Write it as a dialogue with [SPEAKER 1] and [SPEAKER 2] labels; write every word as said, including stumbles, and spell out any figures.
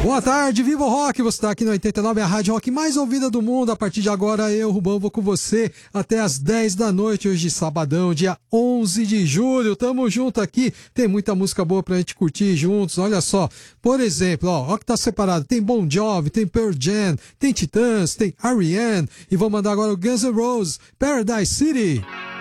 [SPEAKER 1] Boa tarde, Viva o Rock, você está aqui no oitenta e nove, a rádio rock mais ouvida do mundo. A partir de agora eu, Rubão, vou com você até as dez da noite, hoje sabadão, dia onze de julho. Tamo junto aqui, tem muita música boa pra gente curtir juntos, olha só. Por exemplo, ó, ó que tá separado, tem Bon Jovi, tem Pearl Jam, tem Titãs, tem R E M, e vou mandar agora o Guns N' Roses, Paradise City.